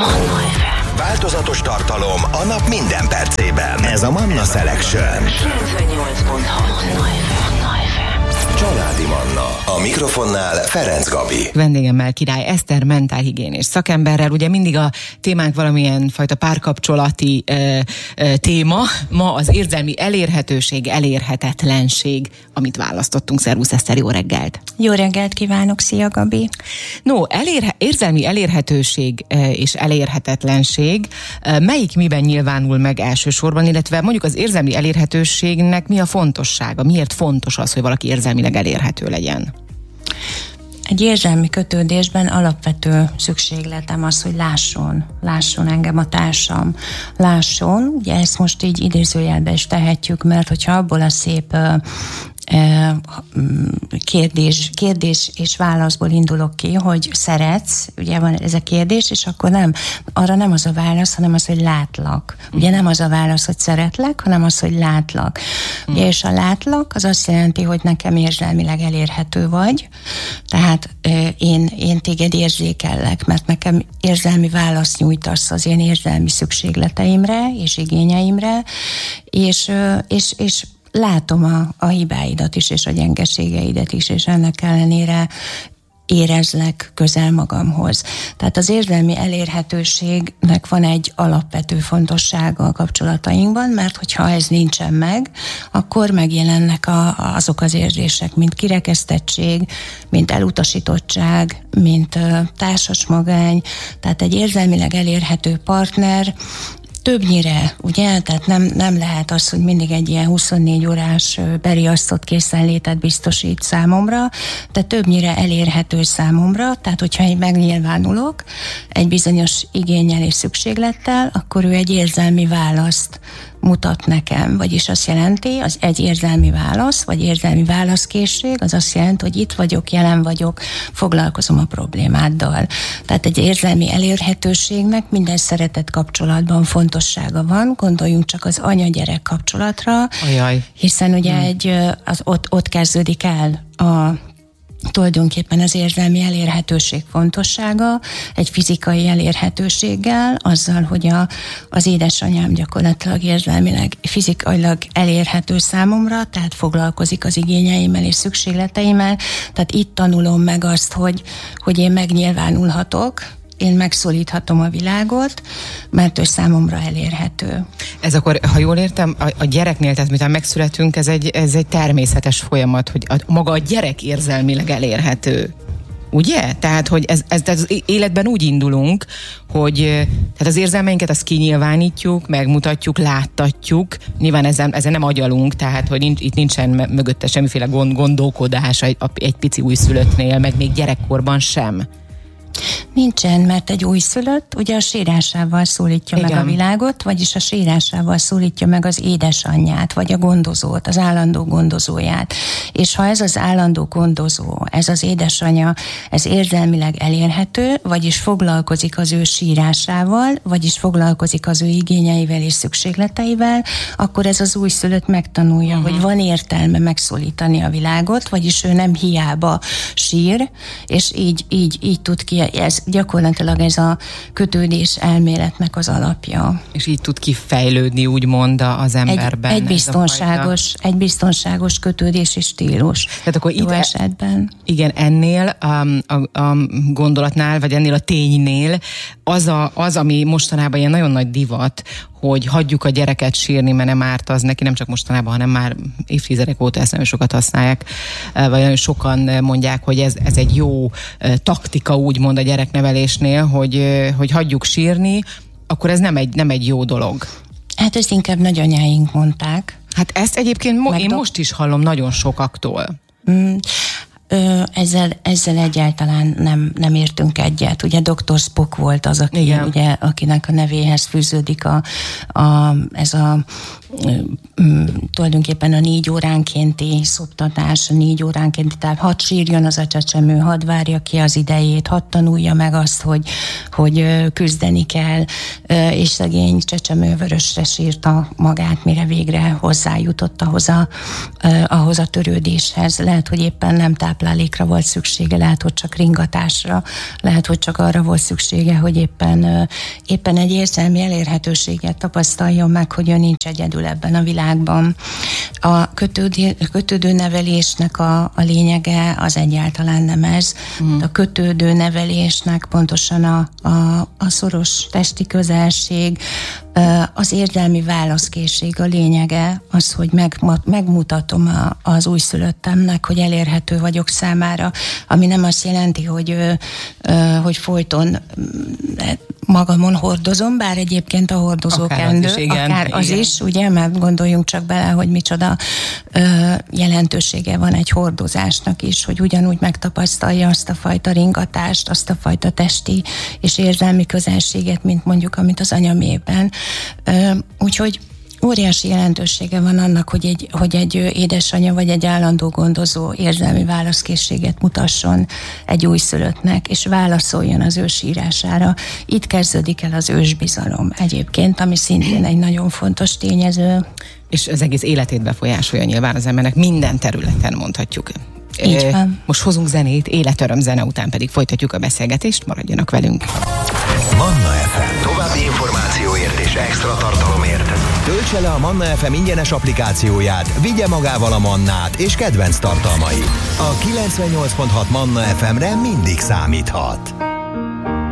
Manna FM. Változatos tartalom a nap minden percében. Ez a Manna Selection. 98.6 Manna FM. Családi Manna. A mikrofonnál Ferenc Gabi. Vendégemmel Király Eszter mentálhigiénés szakemberrel. Ugye mindig a témánk valamilyen fajta párkapcsolati téma. Ma az érzelmi elérhetőség, elérhetetlenség, amit választottunk. Szervusz Eszter, jó reggelt! Jó reggelt kívánok, szia Gabi! No, érzelmi elérhetőség és elérhetetlenség melyik miben nyilvánul meg elsősorban, illetve mondjuk az érzelmi elérhetőségnek mi a fontossága? Miért fontos az, hogy valaki érzelmileg elérhető legyen? Egy érzelmi kötődésben alapvető szükségletem az, hogy lásson engem a társam, lásson, ugye ezt most így idézőjelbe is tehetjük, mert hogyha abból a szép kérdés és válaszból indulok ki, hogy szeretsz, ugye van ez a kérdés, és akkor arra nem az a válasz, hanem az, hogy látlak. Ugye nem az a válasz, hogy szeretlek, hanem az, hogy látlak. Ugye, és a látlak, az azt jelenti, hogy nekem érzelmileg elérhető vagy, tehát én téged érzékellek, mert nekem érzelmi választ nyújtasz az én érzelmi szükségleteimre és igényeimre, és látom a hibáidat is, és a gyengeségeidet is, és ennek ellenére érezlek közel magamhoz. Tehát az érzelmi elérhetőségnek van egy alapvető fontossága a kapcsolatainkban, mert hogyha ez nincsen meg, akkor megjelennek azok az érzések, mint kirekesztettség, mint elutasítottság, mint társasmagány. Tehát egy érzelmileg elérhető partner többnyire, ugye, tehát nem lehet az, hogy mindig egy ilyen 24 órás beriasztott készenlétet biztosít számomra, de többnyire elérhető számomra, tehát hogyha én megnyilvánulok egy bizonyos igénnyel és szükséglettel, akkor ő egy érzelmi választ mutat nekem, vagyis azt jelenti, az egy érzelmi válasz, vagy érzelmi válaszkészség, az azt jelenti, hogy itt vagyok, jelen vagyok, foglalkozom a problémáddal. Tehát egy érzelmi elérhetőségnek minden szeretett kapcsolatban fontossága van, gondoljunk csak az anya-gyerek kapcsolatra, Ajaj. Hiszen ugye ott kezdődik el tulajdonképpen az érzelmi elérhetőség fontossága, egy fizikai elérhetőséggel, azzal, hogy az édesanyám gyakorlatilag érzelmileg, fizikailag elérhető számomra, tehát foglalkozik az igényeimmel és szükségleteimmel, tehát itt tanulom meg azt, hogy én megnyilvánulhatok, én megszólíthatom a világot, mert ő számomra elérhető. Ez akkor, ha jól értem, a gyereknél, tehát miután megszületünk, ez egy természetes folyamat, hogy maga a gyerek érzelmileg elérhető. Ugye? Tehát, hogy tehát az életben úgy indulunk, hogy tehát az érzelmeinket azt kinyilvánítjuk, megmutatjuk, láttatjuk. Nyilván ezen nem agyalunk, tehát, hogy itt nincsen mögötte semmiféle gondolkodás egy pici újszülöttnél, meg még gyerekkorban sem. Nincsen, mert egy újszülött ugye a sírásával szólítja meg a világot, vagyis a sírásával szólítja meg az édesanyját, vagy a gondozót, az állandó gondozóját. És ha ez az állandó gondozó, ez az édesanyja, ez érzelmileg elérhető, vagyis foglalkozik az ő sírásával, vagyis foglalkozik az ő igényeivel és szükségleteivel, akkor ez az újszülött megtanulja, hogy van értelme megszólítani a világot, vagyis ő nem hiába sír, és így tud ki. Gyakorlatilag ez a kötődés elméletnek az alapja. És így tud kifejlődni, úgymond az emberben. Egy biztonságos kötődési stílus. Tehát akkor jó esetben. Igen, ennél a gondolatnál, vagy ennél a ténynél az, ami mostanában ilyen nagyon nagy divat, hogy hagyjuk a gyereket sírni, mert nem árt az neki, nem csak mostanában, hanem már évtizedek óta ezt nagyon sokat használják, vagy nagyon sokan mondják, hogy ez egy jó taktika, úgymond a gyereknevelésnél, hogy hagyjuk sírni, akkor ez nem egy jó dolog. Hát ezt inkább nagyanyáink mondták. Hát ezt egyébként én most is hallom nagyon sokaktól. Ezzel egyáltalán nem értünk egyet. Ugye Dr. Spock volt az, akinek a nevéhez fűződik ez a tulajdonképpen a 4 óránkénti szoptatás, a 4 óránkénti, tehát hadd sírjon az a csecsemő, hadd várja ki az idejét, hadd tanulja meg azt, hogy küzdeni kell, és szegény csecsemő vörösre sírta magát, mire végre hozzájutott ahhoz a törődéshez. Lehet, hogy éppen nem táplálkozott táplálékra volt szüksége, lehet, hogy csak ringatásra, lehet, hogy csak arra volt szüksége, hogy éppen egy érzelmi elérhetőséget tapasztaljon meg, hogy ő nincs egyedül ebben a világban. A kötődő nevelésnek a lényege az egyáltalán nem ez. A kötődő nevelésnek pontosan a szoros testi közelség, az érzelmi válaszkészség a lényege, az, hogy megmutatom az újszülöttemnek, hogy elérhető vagyok számára, ami nem azt jelenti, hogy folyton magamon hordozom, bár egyébként a hordozókendő, akár az is, ugye, mert gondoljunk csak bele, hogy micsoda jelentősége van egy hordozásnak is, hogy ugyanúgy megtapasztalja azt a fajta ringatást, azt a fajta testi és érzelmi közelséget, mint mondjuk, amit az anyamében. Úgyhogy óriási jelentősége van annak, hogy egy édesanyja vagy egy állandó gondozó érzelmi válaszkészséget mutasson egy újszülöttnek, és válaszoljon az ő sírására. Itt kezdődik el az ősbizalom egyébként, ami szintén egy nagyon fontos tényező. És az egész életét befolyásolja nyilván az embernek minden területen, mondhatjuk. Így van. Most hozunk zenét, életöröm zene után pedig folytatjuk a beszélgetést, maradjanak velünk. Manna FM. További információért és extra tartalomért töltse le a Manna FM ingyenes applikációját, vigye magával a Mannát és kedvenc tartalmait. A 98.6 Manna FM-re mindig számíthat.